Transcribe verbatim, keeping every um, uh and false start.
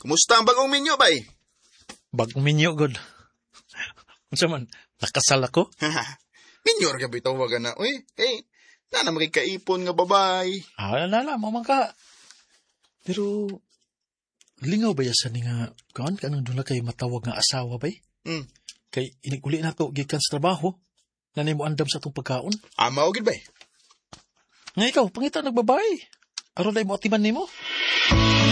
Kumusta ang bagong minyo, bay? Bagong minyo, God. Unsa man, nakasal ako? Minyor ka bitaw wag na. Uy, eh, na na makikaipon nga babay. Ah, nala, mamang ka. Pero, lingaw ba yasa ni nga, kaan ka nang doon na kayo matawag nga asawa bay? Hmm. Kay iniguli na to, gikan sa trabaho, nanay mo andam sa itong pagkaon. Ama o gid bay? Nga ikaw, pangita nagbabae. Aron na mo atiman ni mo.